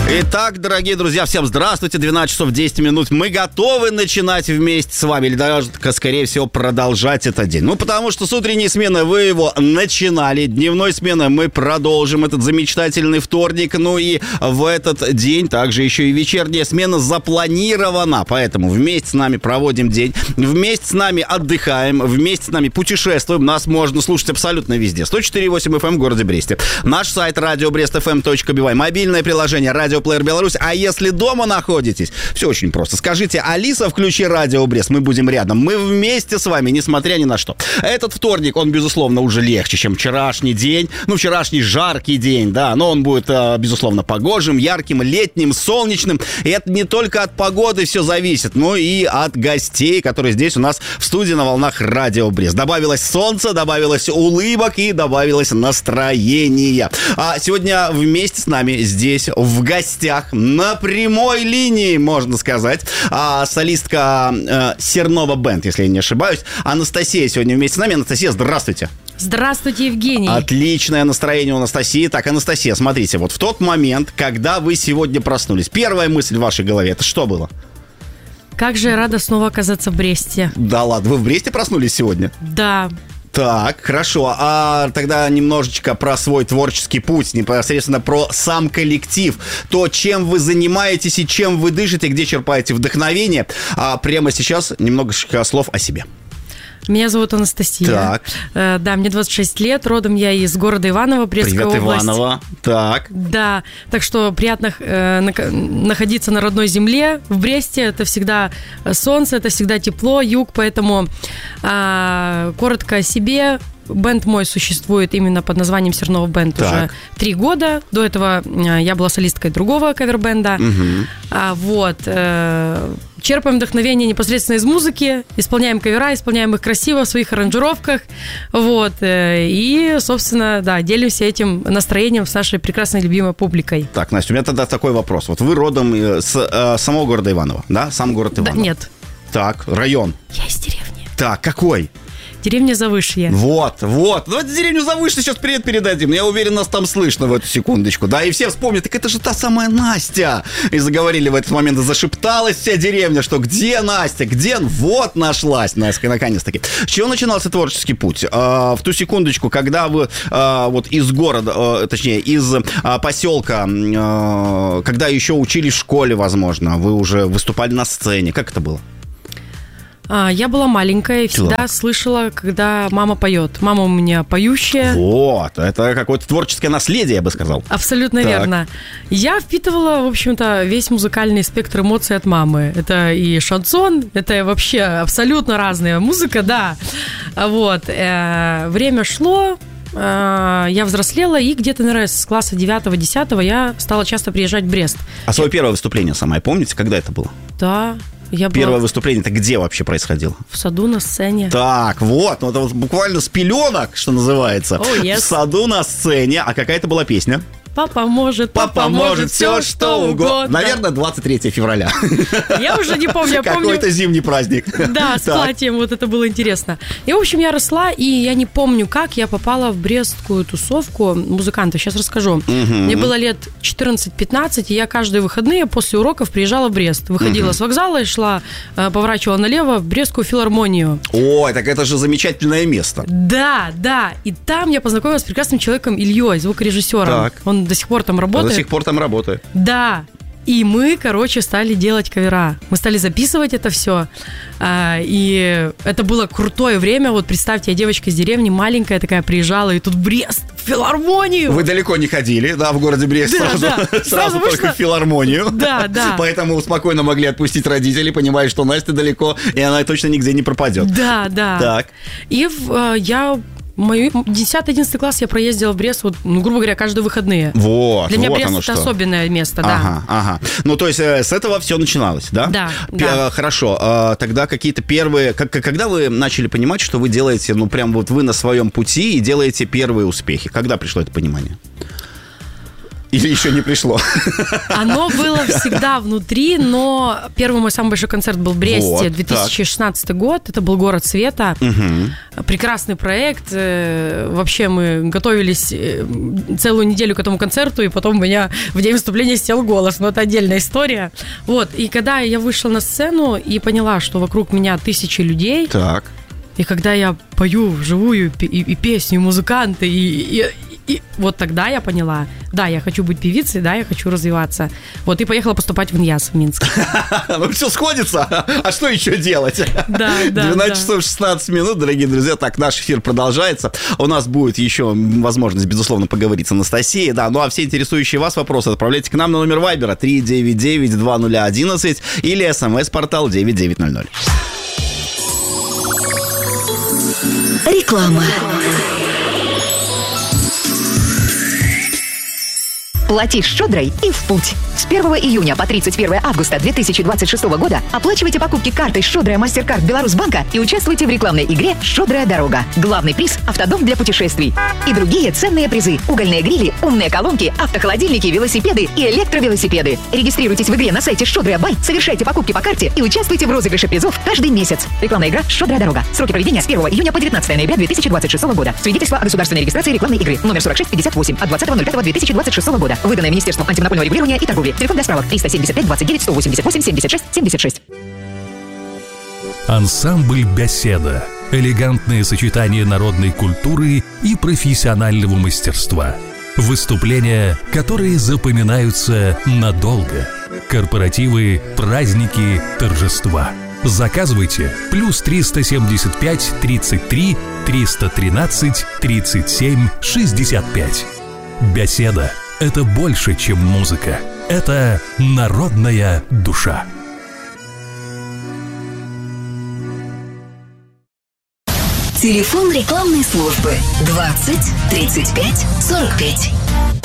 Итак, дорогие друзья, всем здравствуйте, 12 часов 10 минут. Мы готовы начинать вместе с вами, или даже, скорее всего, продолжать этот день. Ну, потому что с утренней смены вы его начинали, дневной смены мы продолжим этот замечательный вторник. Ну и в этот день также еще и вечерняя смена запланирована. Поэтому вместе с нами проводим день, вместе с нами отдыхаем, вместе с нами путешествуем. Нас можно слушать абсолютно везде. 104.8 FM в городе Бресте. Наш сайт radiobrestfm.by, мобильное приложение «Радио Плеер Беларусь». А если дома находитесь, все очень просто. Скажите: Алиса, включи Радио Брест. Мы будем рядом. Мы вместе с вами, несмотря ни на что. Этот вторник, он, безусловно, уже легче, чем вчерашний день. Ну, вчерашний жаркий день, да. Но он будет, безусловно, погожим, ярким, летним, солнечным. И это не только от погоды все зависит, но и от гостей, которые здесь у нас в студии на волнах Радио Брест. Добавилось солнце, добавилось улыбок и добавилось настроение. А сегодня вместе с нами здесь в гостях на прямой линии, можно сказать, солистка Сернова Бэнд, если я не ошибаюсь. Анастасия сегодня вместе с нами. Анастасия, здравствуйте. Здравствуйте, Евгений. Отличное настроение у Анастасии. Так, Анастасия, смотрите, вот в тот момент, когда вы сегодня проснулись, первая мысль в вашей голове, это что было? Как же я рада снова оказаться в Бресте. Да ладно, вы в Бресте проснулись сегодня? Да. Так, хорошо. А тогда немножечко про свой творческий путь, непосредственно про сам коллектив. То, чем вы занимаетесь и чем вы дышите, где черпаете вдохновение. А прямо сейчас немножечко слов о себе. Меня зовут Анастасия. Так. Да, мне 26 лет, родом я из города Иваново, Брестская область. Привет, Иваново. Так. Да, так что приятно находиться на родной земле. В Бресте это всегда солнце, это всегда тепло, юг, поэтому коротко о себе. Бэнд мой существует именно под названием Сернова Бэнд уже 3 года. До этого я была солисткой другого кавер-бенда. Угу. Черпаем вдохновение непосредственно из музыки, исполняем кавера, исполняем их красиво в своих аранжировках. Вот. И, собственно, да, делимся этим настроением с нашей прекрасной любимой публикой. Так, Настя, у меня тогда такой вопрос. Вот вы родом с самого города Иваново, да? Сам город Иваново? Да, нет. Так, район? Я из деревни. Так, какой? Деревня Завышье. Вот. Давайте деревню Завышье сейчас привет передадим. Я уверен, нас там слышно в эту секундочку. Да, и все вспомнят, так это же та самая Настя. И заговорили в этот момент, и зашепталась вся деревня, что где Настя, где? Вот нашлась Настя, наконец-таки. С чего начинался творческий путь? В ту секундочку, когда вы вот из города, точнее, из поселка, когда еще учились в школе, возможно, вы уже выступали на сцене. Как это было? Я была маленькая и всегда слышала, когда мама поет. Мама у меня поющая. Вот, это какое-то творческое наследие, я бы сказал. Абсолютно верно. Я впитывала, в общем-то, весь музыкальный спектр эмоций от мамы. Это и шансон, это вообще абсолютно разная музыка, да. Вот. Время шло, я взрослела, и где-то, наверное, с класса 9-10 я стала часто приезжать в Брест. А свое первое выступление самое помните, когда это было? Да. Первое выступление, это где вообще происходило? В саду на сцене. Так, вот, ну это вот буквально с пеленок, что называется. Oh, yes. В саду на сцене. А какая это была песня? Папа может все, что угодно. Наверное, 23 февраля. Я уже не помню, я помню. Какой-то зимний праздник. Да, с платьем, вот это было интересно. И, в общем, я росла, и я не помню, как я попала в брестскую тусовку музыкантов. Сейчас расскажу. Мне было лет 14-15, и я каждые выходные после уроков приезжала в Брест. Выходила с вокзала и шла, поворачивала налево в Брестскую филармонию. Ой, так это же замечательное место. Да, да. И там я познакомилась с прекрасным человеком Ильей, звукорежиссером. Так. Он до сих пор там работает. До сих пор там работает. Да. И мы, стали делать кавера. Мы стали записывать это все. И это было крутое время. Вот представьте, я девочка из деревни, маленькая такая, приезжала, и тут в Брест, в филармонию. Вы далеко не ходили, да, в городе Брест, сразу только в филармонию. Да, да. Поэтому спокойно могли отпустить родителей, понимая, что Настя далеко, и она точно нигде не пропадет. Да, да. Так. И мой 10-11 класс я проездила в Брест, вот, грубо говоря, каждые выходные. Вот, для меня вот Брест это особенное место, да. Ага. Ну, то есть с этого все начиналось, да? Да. Хорошо. Тогда какие-то первые... Когда вы начали понимать, что вы делаете, прям вот вы на своем пути и делаете первые успехи? Когда пришло это понимание? Или еще не пришло? Оно было всегда внутри, но первый мой самый большой концерт был в Бресте, Вот, 2016 год. Это был «Город света». Прекрасный проект. Вообще мы готовились целую неделю к этому концерту, и потом у меня в день выступления сел голос. Но это отдельная история. Вот. И когда я вышла на сцену и поняла, что вокруг меня тысячи людей, Так. и когда я пою вживую и песню, и музыканты, и вот тогда я поняла, да, я хочу быть певицей, да, я хочу развиваться. Вот, и поехала поступать в ИНЯС в Минск. Ну, все сходится. А что еще делать? Да. 12 часов 16 минут, дорогие друзья. Так, наш эфир продолжается. У нас будет еще возможность, безусловно, поговорить с Анастасией. Да, ну а все интересующие вас вопросы отправляйте к нам на номер Вайбера 399-2011 или СМС-портал 9900. Реклама. Плати щедрой и в путь. С 1 июня по 31 августа 2026 года оплачивайте покупки картой «Щедрая Мастеркард Беларусьбанка» и участвуйте в рекламной игре «Щедрая дорога». Главный приз – автодом для путешествий. И другие ценные призы – угольные грили, умные колонки, автохолодильники, велосипеды и электровелосипеды. Регистрируйтесь в игре на сайте «Щедрая Бай», совершайте покупки по карте и участвуйте в розыгрыше призов каждый месяц. Рекламная игра «Щедрая дорога». Сроки проведения с 1 июня по 19 ноября 2026 года. Свидетельство о государственной регистрации рекламной игры номер 4658 от 20.05.2026 года. Выданное Министерством антимонопольного регулирования и торговли. Телефон для справок 375 29 188 76 76. Ансамбль «Беседа». Элегантное сочетание народной культуры и профессионального мастерства. Выступления, которые запоминаются надолго. Корпоративы, праздники, торжества. Заказывайте +375 33 313 37 65. «Беседа» — это больше, чем музыка. Это народная душа. Телефон рекламной службы 20 35 45.